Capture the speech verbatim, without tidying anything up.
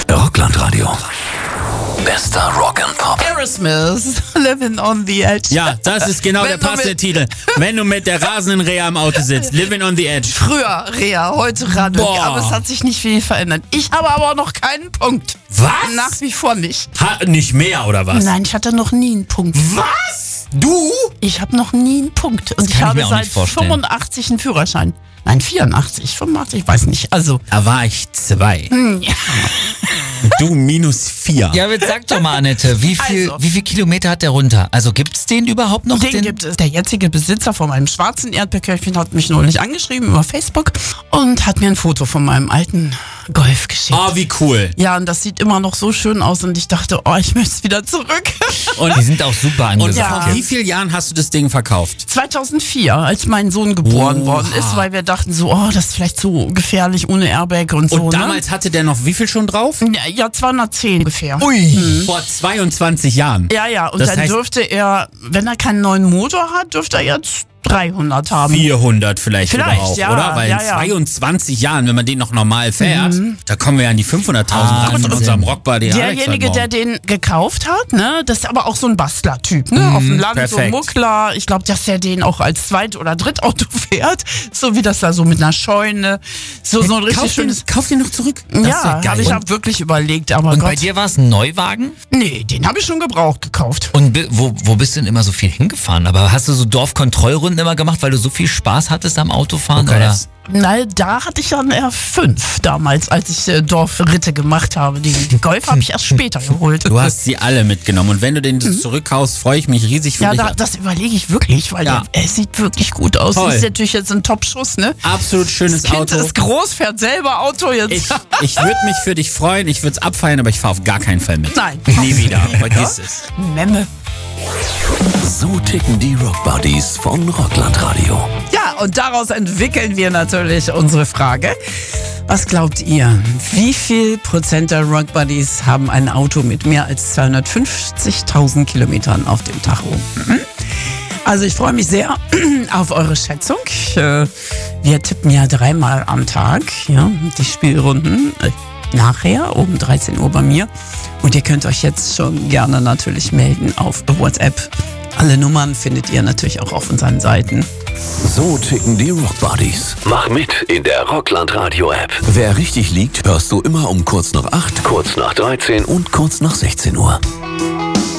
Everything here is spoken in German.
Rocklandradio. Bester Rock and Pop. Aerosmith, Living on the Edge. Ja, das ist genau der passende Titel. Wenn du mit der rasenden Reha im Auto sitzt. Living on the Edge. Früher Reha, heute Radio. Boah. Aber es hat sich nicht viel verändert. Ich habe aber noch keinen Punkt. Was? Nach wie vor nicht. Ha, nicht mehr, oder was? Nein, ich hatte noch nie einen Punkt. Was? Du? Ich habe noch nie einen Punkt. Und Das ich kann ich habe mir auch seit nicht vorstellen. fünfundachtzig einen Führerschein. Nein, vierundachtzig, fünfundachtzig, ich weiß nicht. Also, Da war ich zwei. hm, ja. Du minus vier. Ja, aber jetzt sag doch mal, Annette, wie viel, Also. wie viel Kilometer hat der runter? Also gibt's den überhaupt noch? Den gibt es. Der jetzige Besitzer von meinem schwarzen Erdbeerkörbchen hat mich neulich angeschrieben über Facebook und hat mir ein Foto von meinem alten Golf geschickt. Oh, wie cool. Ja, und das sieht immer noch so schön aus und ich dachte, oh, ich möchte es wieder zurück. Und, Die sind auch super und angesagt. vor wie vielen Jahren hast du das Ding verkauft? zweitausendvier, als mein Sohn geboren Oha. worden ist, weil wir dachten so, oh, das ist vielleicht so gefährlich ohne Airbag und so. Und damals hatte der noch wie viel schon drauf? Ne? Ja, zweihundertzehn ungefähr. Ui. Vor zweiundzwanzig Jahren. Ja, ja, und Das dann heißt- dürfte er, wenn er keinen neuen Motor hat, dürfte er jetzt dreihundert haben. vierhundert vielleicht, Vielleicht, sogar auch, ja, oder? Weil ja, in ja. zweiundzwanzig Jahren, wenn man den noch normal fährt, da kommen wir ja an die fünfhunderttausend Ah, ran von Wahnsinn. unserem Rockbuddy Alex Derjenige, heute der Morgen. den gekauft hat, ne, das ist aber auch so ein Bastler-Typ, ne, auf dem Land, so perfekt. ein Muckler. Ich glaube, dass er den auch als Zweit- oder Drittauto fährt, so wie das da so mit einer Scheune, so, so ein richtig Kauf den, schönes... kauf den noch zurück. Das ist Ja, geil. habe ich auch wirklich überlegt, aber Und Gott, bei dir war es ein Neuwagen? nee, den habe ich schon gebraucht gekauft. Und bi- wo, wo bist du denn immer so viel hingefahren? Aber hast du so Dorfkontrollrunden immer gemacht, weil du so viel Spaß hattest am Autofahren? Okay, oder? das- Na, da hatte ich dann eher fünf damals, als ich äh, Dorfritte gemacht habe. Die, die Golf habe ich erst später geholt. Du hast sie alle mitgenommen und wenn du den zurückkaufst, freue ich mich riesig für Ja, dich. da, das überlege ich wirklich, weil Ja. der, er sieht wirklich gut aus. Toll. Ist natürlich jetzt ein Top-Schuss, ne? Absolut schönes Das Kind Auto. ist groß, fährt selber Auto jetzt. Ich, ich würde mich für dich freuen, ich würde es abfeiern, aber ich fahre auf gar keinen Fall mit. Nein. Nie wieder. Vergiss es. Memme. So ticken die Rockbuddies von Rocklandradio. Ja, und daraus entwickeln wir natürlich unsere Frage. Was glaubt ihr? Wie viel Prozent der Rockbuddies haben ein Auto mit mehr als zweihundertfünfzigtausend Kilometern auf dem Tacho? Mhm. Also ich freue mich sehr auf eure Schätzung. Äh, Wir tippen ja dreimal am Tag, ja, die Spielrunden. Äh, Nachher um dreizehn Uhr bei mir. Und ihr könnt euch jetzt schon gerne natürlich melden auf WhatsApp. Alle Nummern findet ihr natürlich auch auf unseren Seiten. So ticken die Rockbuddies. Mach mit in der Rocklandradio-App. Wer richtig liegt, hörst du immer um kurz nach acht, kurz nach dreizehn und kurz nach sechzehn Uhr.